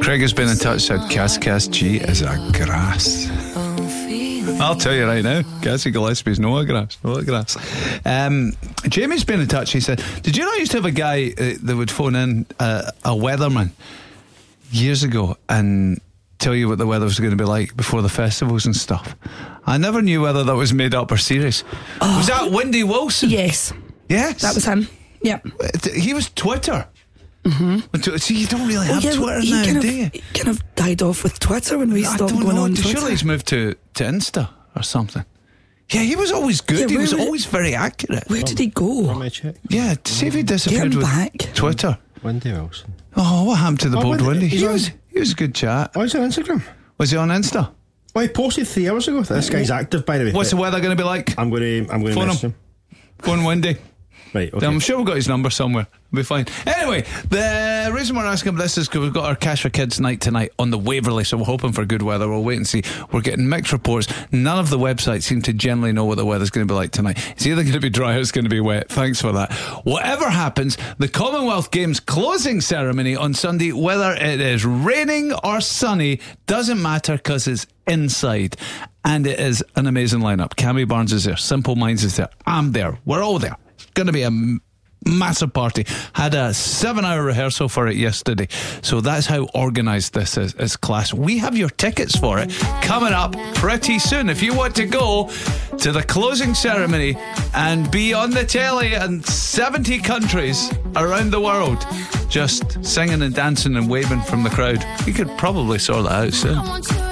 Craig has been in touch, said Cass G is a grass. I'll tell you right now, Cassie Gillespie's no a grass. Jamie's been in touch. He said, did you know I used to have a guy that would phone in, a weatherman, years ago, and tell you what the weather was going to be like before the festivals and stuff? I never knew whether that was made up or serious. Was that Wendy Wilson? Yes. That was him. Yep. He was Twitter. See, you don't really have Twitter now, do you? He kind of died off with Twitter when we stopped going on Twitter. Surely he's moved to Insta or something. Yeah, he was always good. He was always very accurate. Where did he go? Let me check. Yeah, see if he disappeared with Twitter. Wendy Wilson. Oh, what happened to the bold Wendy? He was a good chat. Oh, he's on Instagram. Was he on Insta? Oh, he posted 3 hours ago. This guy's active, by the way. What's the weather going to be like? I'm going to message him. Phone Wendy. Right, okay. I'm sure we've got his number somewhere. We'll be fine. Anyway, the reason we're asking this is because we've got our Cash for Kids night tonight on the Waverley, so we're hoping for good weather. We'll wait and see. We're getting mixed reports. None of the websites seem to generally know what the weather's going to be like tonight. It's either going to be dry or it's going to be wet. Thanks for that. Whatever happens, the Commonwealth Games closing ceremony on Sunday, whether it is raining or sunny, doesn't matter because it's inside. And it is an amazing lineup. Cammy Barnes is there. Simple Minds is there. I'm there. We're all there. It's going to be a massive party. Had a 7-hour rehearsal for it yesterday, so that's how organised this is. It's class. We have your tickets for it coming up pretty soon. If you want to go to the closing ceremony and be on the telly in 70 countries around the world, just singing and dancing and waving from the crowd, you could probably sort that out soon.